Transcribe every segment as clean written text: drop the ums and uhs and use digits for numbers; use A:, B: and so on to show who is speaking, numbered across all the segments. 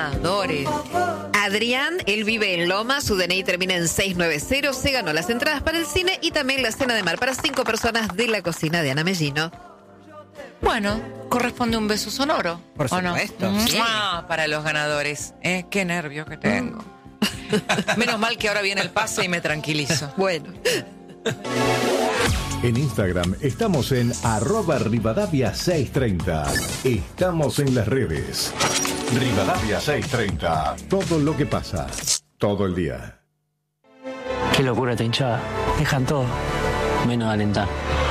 A: ganadores.
B: Adrián, él vive en Loma, su DNI termina en 690, se ganó las entradas para el cine y también la cena de mar para 5 personas de la cocina de Ana Mellino.
A: Bueno, corresponde un beso sonoro.
C: Por supuesto.
A: ¿No?
B: Sí.
A: Para los ganadores. Qué nervio que tengo. Menos mal que ahora viene el pase y me tranquilizo.
B: Bueno.
D: En Instagram estamos en @Rivadavia630. Estamos en las redes. Rivadavia630. Todo lo que pasa. Todo el día.
E: Qué locura esta hinchada. Dejan todo, menos alentar.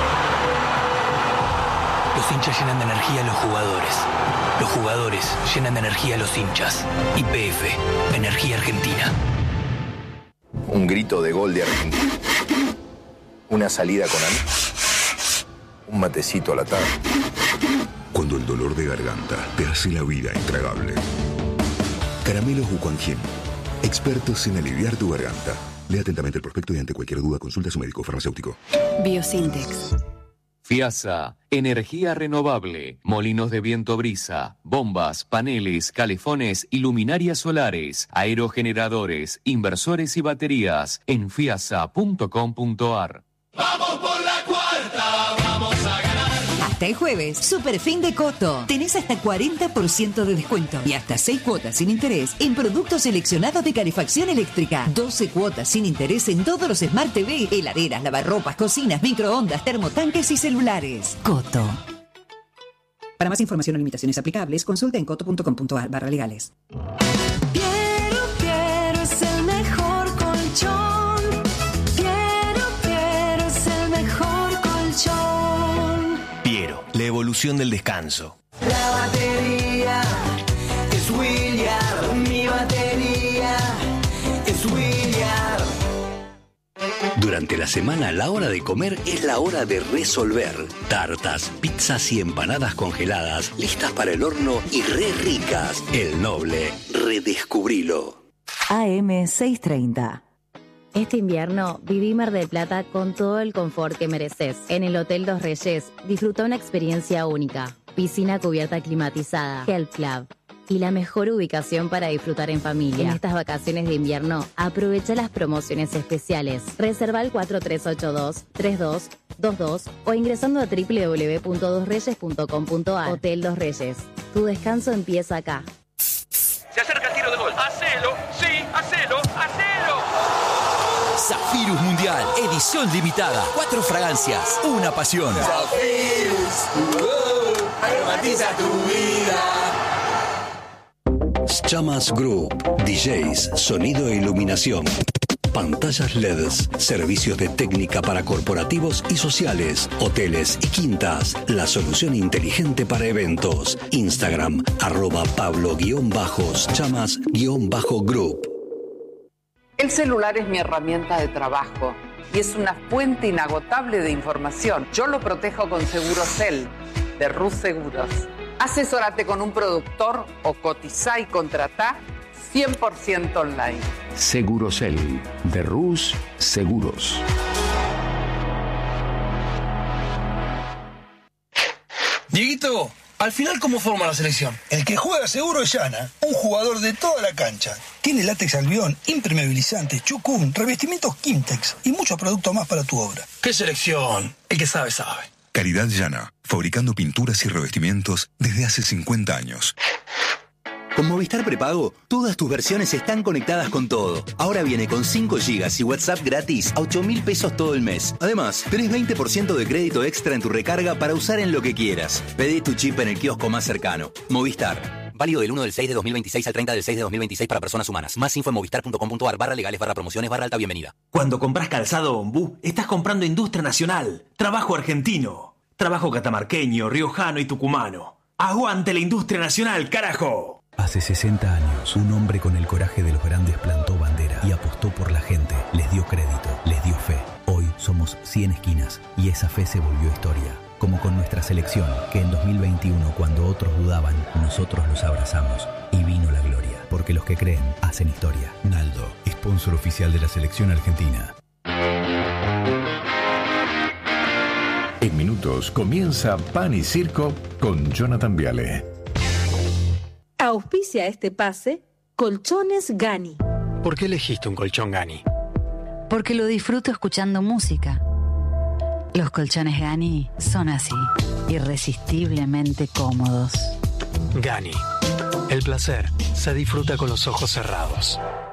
F: Los hinchas llenan de energía a los jugadores. Los jugadores llenan de energía a los hinchas. YPF, Energía Argentina.
G: Un grito de gol de Argentina. Una salida con amigos. Un matecito a la tarde.
H: Cuando el dolor de garganta te hace la vida intragable. Caramelos Wuquanjin. Expertos en aliviar tu garganta. Lea atentamente el prospecto y ante cualquier duda consulta a su médico farmacéutico.
I: Biosintex.
J: FIASA, energía renovable, molinos de viento brisa, bombas, paneles, calefones y luminarias solares, aerogeneradores, inversores y baterías en fiasa.com.ar.
K: ¡Vamos por la cuarta! ¡Vamos a ganar!
I: Hasta el jueves, Superfin de Coto. Tenés hasta 40% de descuento y hasta 6 cuotas sin interés en productos seleccionados de calefacción eléctrica. 12 cuotas sin interés en todos los Smart TV, heladeras, lavarropas, cocinas, microondas, termotanques y celulares. Coto.
L: Para más información o limitaciones aplicables, consulta en coto.com.ar/legales.
K: Piero es el mejor colchón. Piero es el mejor colchón.
F: Piero, la evolución del descanso.
K: La batería es William. Mi batería es William.
F: Durante la semana, la hora de comer es la hora de resolver. Tartas, pizzas y empanadas congeladas, listas para el horno y re ricas. El Noble, redescubrilo.
M: AM630. Este invierno viví Mar del Plata con todo el confort que mereces. En el Hotel Dos Reyes disfruta una experiencia única. Piscina cubierta climatizada, Health Club y la mejor ubicación para disfrutar en familia. En estas vacaciones de invierno, aprovecha las promociones especiales. Reserva al 4382-3222 o ingresando a www.dosreyes.com.ar. Hotel Dos Reyes. Tu descanso empieza acá.
N: Se acerca el tiro de gol. ¡Hacelo! ¡Sí! ¡Hacelo! ¡Hacelo!
O: Zafirus Mundial, edición limitada. 4 fragancias, una pasión.
K: Zafirus, aromatiza tu vida.
F: Chamas Group, DJs, sonido e iluminación. Pantallas LEDs, servicios de técnica para corporativos y sociales, hoteles y quintas. La solución inteligente para eventos. Instagram, @Pablo_Chamas_Group.
P: El celular es mi herramienta de trabajo y es una fuente inagotable de información. Yo lo protejo con Segurocel, de Rus Seguros. Asesórate con un productor o cotizá y contratá 100% online.
Q: Segurocel, de Rus Seguros.
R: Dieguito, al final, ¿cómo forma la selección?
S: El que juega seguro es Yana, un jugador de toda la cancha. Tiene látex albión, impermeabilizante, chucún, revestimientos Kimtex y muchos productos más para tu obra.
R: ¿Qué selección? El que sabe, sabe.
H: Calidad Yana, fabricando pinturas y revestimientos desde hace 50 años.
T: Con Movistar Prepago, todas tus versiones están conectadas con todo. Ahora viene con 5 GB y WhatsApp gratis a 8.000 pesos todo el mes. Además, tenés 20% de crédito extra en tu recarga para usar en lo que quieras. Pedí tu chip en el kiosco más cercano. Movistar.
F: Válido del 1 del 6 de 2026 al 30 del 6 de 2026 para personas humanas. Más info en movistar.com.ar/legales/promociones/alta bienvenida.
C: Cuando compras calzado Ombú, estás comprando industria nacional, trabajo argentino, trabajo catamarqueño, riojano y tucumano. ¡Aguante la industria nacional, carajo!
E: Hace 60 años, un hombre con el coraje de los grandes plantó bandera y apostó por la gente, les dio crédito, les dio fe. Hoy somos 100 esquinas y esa fe se volvió historia. Como con nuestra selección, que en 2021, cuando otros dudaban, nosotros los abrazamos y vino la gloria. Porque los que creen, hacen historia. Naldo, sponsor oficial de la selección argentina.
D: En minutos comienza Pan y Circo con Jonathan Viale.
U: Auspicia este pase Colchones Gani.
V: ¿Por qué elegiste un colchón Gani?
W: Porque lo disfruto escuchando música. Los colchones Gani son así, irresistiblemente cómodos.
V: Gani. El placer se disfruta con los ojos cerrados.